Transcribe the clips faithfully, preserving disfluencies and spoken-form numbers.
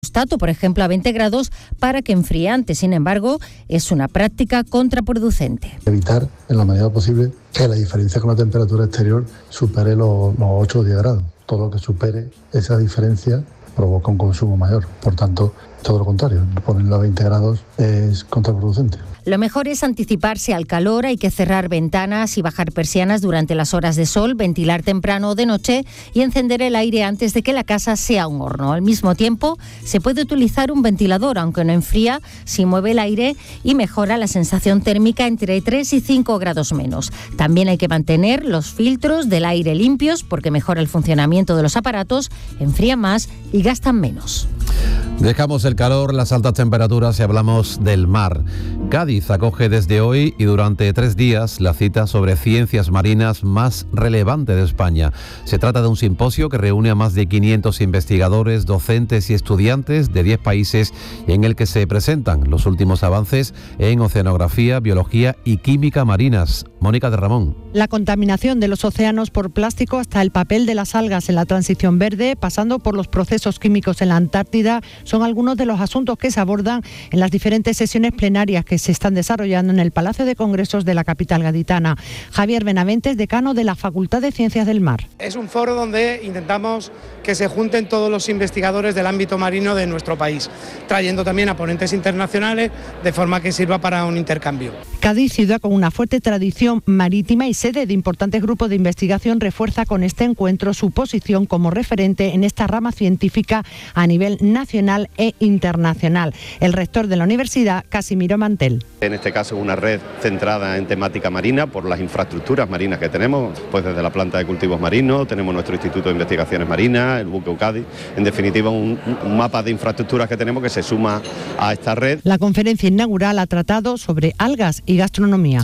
termostato, por ejemplo, a veinte grados para que enfríe antes. Sin embargo, es una práctica contraproducente. Evitar, en la medida posible, que la diferencia con la temperatura exterior supere los, los ocho o diez grados. Todo lo que supere esa diferencia provoca un consumo mayor. Por tanto, todo lo contrario, ponerlo a veinte grados es contraproducente. Lo mejor es anticiparse al calor, hay que cerrar ventanas y bajar persianas durante las horas de sol, ventilar temprano o de noche y encender el aire antes de que la casa sea un horno. Al mismo tiempo, se puede utilizar un ventilador, aunque no enfría, si mueve el aire y mejora la sensación térmica entre tres y cinco grados menos. También hay que mantener los filtros del aire limpios porque mejora el funcionamiento de los aparatos, enfrían más y gastan menos. Dejamos el calor, las altas temperaturas y hablamos del mar. Cádiz acoge desde hoy y durante tres días la cita sobre ciencias marinas más relevante de España. Se trata de un simposio que reúne a más de quinientos investigadores, docentes y estudiantes de diez países y en el que se presentan los últimos avances en oceanografía, biología y química marinas. Mónica de Ramón. La contaminación de los océanos por plástico hasta el papel de las algas en la transición verde, pasando por los procesos químicos en la Antártida, son algunos de los asuntos que se abordan en las diferentes sesiones plenarias que se están desarrollando en el Palacio de Congresos de la capital gaditana. Javier Benavente es decano de la Facultad de Ciencias del Mar. Es un foro donde intentamos que se junten todos los investigadores del ámbito marino de nuestro país, trayendo también a ponentes internacionales de forma que sirva para un intercambio. Cádiz, ciudad con una fuerte tradición marítima y sede de importantes grupos de investigación, refuerza con este encuentro su posición como referente en esta rama científica a nivel nacional e internacional. El rector de la universidad, Casimiro Mantel. En este caso es una red centrada en temática marina por las infraestructuras marinas que tenemos, pues desde la planta de cultivos marinos, tenemos nuestro Instituto de Investigaciones Marinas, el buque Cádiz, en definitiva un, un mapa de infraestructuras que tenemos que se suma a esta red. La conferencia inaugural ha tratado sobre algas y gastronomía.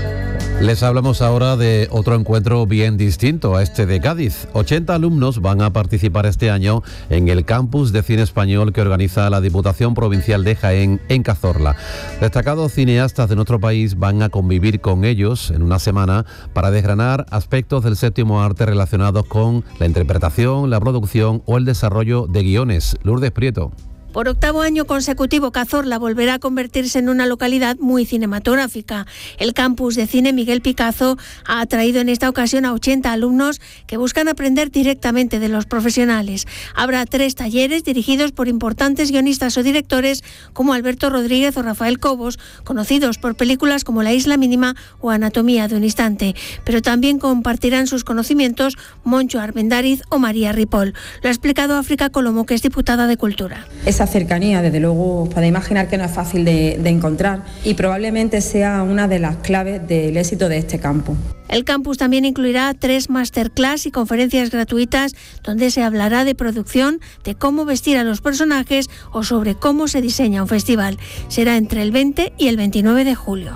Les hablamos ahora de otro encuentro bien distinto a este de Cádiz. ochenta alumnos van a participar este año en el campus de cine español que organiza la Diputación Provincial de Jaén en Cazorla. Destacados cineastas de nuestro país van a convivir con ellos en una semana para desgranar aspectos del séptimo arte relacionados con la interpretación, la producción o el desarrollo de guiones. Lourdes Prieto. Por octavo año consecutivo, Cazorla volverá a convertirse en una localidad muy cinematográfica. El campus de cine Miguel Picazo ha atraído en esta ocasión a ochenta alumnos que buscan aprender directamente de los profesionales. Habrá tres talleres dirigidos por importantes guionistas o directores como Alberto Rodríguez o Rafael Cobos, conocidos por películas como La Isla Mínima o Anatomía de un Instante. Pero también compartirán sus conocimientos Moncho Armendáriz o María Ripoll. Lo ha explicado África Colomo, que es diputada de Cultura. Esa cercanía, desde luego, os podéis imaginar que no es fácil de, de encontrar y probablemente sea una de las claves del éxito de este campo. El campus también incluirá tres masterclass y conferencias gratuitas donde se hablará de producción, de cómo vestir a los personajes o sobre cómo se diseña un festival. Será entre el veinte y el veintinueve de julio.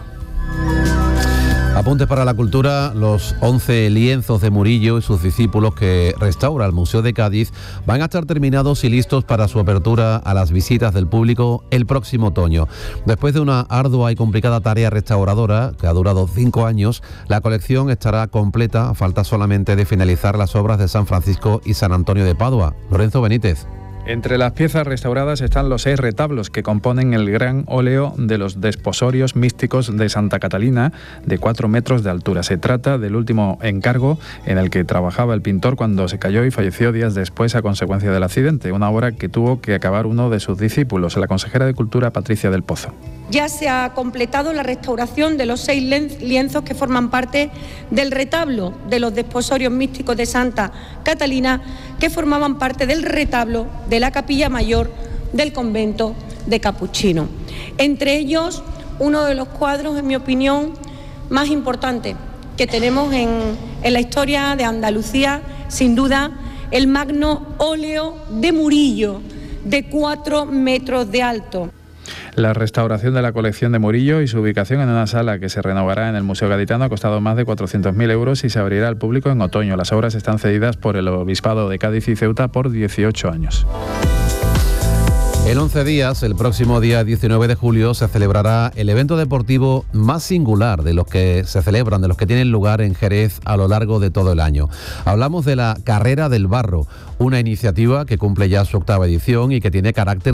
Apuntes para la cultura: los once lienzos de Murillo y sus discípulos que restaura el Museo de Cádiz van a estar terminados y listos para su apertura a las visitas del público el próximo otoño. Después de una ardua y complicada tarea restauradora que ha durado cinco años, la colección estará completa. Falta solamente de finalizar las obras de San Francisco y San Antonio de Padua. Lorenzo Benítez. Entre las piezas restauradas están los seis retablos que componen el gran óleo de los desposorios místicos de Santa Catalina, de cuatro metros de altura. Se trata del último encargo en el que trabajaba el pintor cuando se cayó y falleció días después a consecuencia del accidente, una obra que tuvo que acabar uno de sus discípulos, la consejera de Cultura, Patricia del Pozo. Ya se ha completado la restauración de los seis lienzos que forman parte del retablo de los desposorios místicos de Santa Catalina, que formaban parte del retablo de la capilla mayor del convento de Capuchino. Entre ellos, uno de los cuadros, en mi opinión, más importantes que tenemos en, en la historia de Andalucía, sin duda, el magno óleo de Murillo, de cuatro metros de alto. La restauración de la colección de Murillo y su ubicación en una sala que se renovará en el Museo Gaditano ha costado más de cuatrocientos mil euros y se abrirá al público en otoño. Las obras están cedidas por el Obispado de Cádiz y Ceuta por dieciocho años. El En once días, el próximo día diecinueve de julio, se celebrará el evento deportivo más singular de los que se celebran, de los que tienen lugar en Jerez a lo largo de todo el año. Hablamos de la Carrera del Barro, una iniciativa que cumple ya su octava edición y que tiene carácter